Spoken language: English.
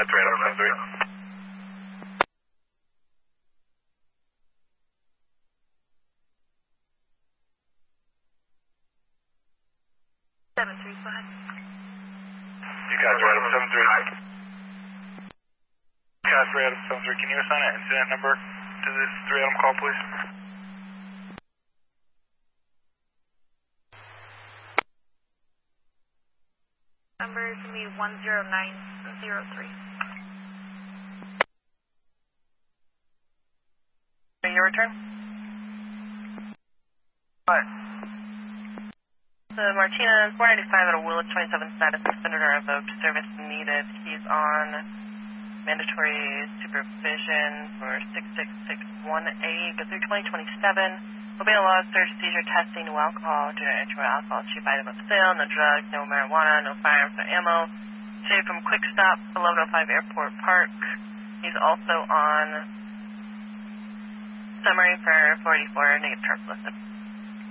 That's right, I'm 73. Go ahead. You guys are Adam 73. Casper Adam 73, can you assign an incident number to this 3 Adam call, please? Number is going to be 10903. Your return? Hi. The Martinez 495 at a Willis 27 status, suspended or revoked, service needed. He's on mandatory supervision for 6661A, go through 2027. Obey the laws, search, seizure, testing, no alcohol, do not enter alcohol, cheap item of sale, no drugs, no marijuana, no firearms, no ammo. Saved from Quick Stop, 1105 Airport Park. He's also on summary for 484, negative terms listed.